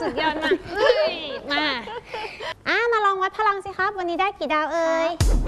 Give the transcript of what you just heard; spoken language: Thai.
สุดยอดมากมามาลองวัดพลังสิครับวันนี้ได้กี่ดาวเอ่ย